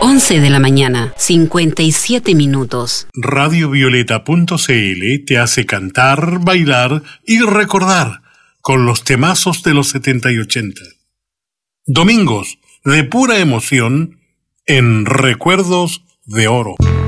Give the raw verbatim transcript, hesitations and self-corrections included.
once de la mañana, cincuenta y siete minutos. Radio Violeta punto c l te hace cantar, bailar y recordar con los temazos de los setenta y ochenta. Domingos de pura emoción en Recuerdos de Oro.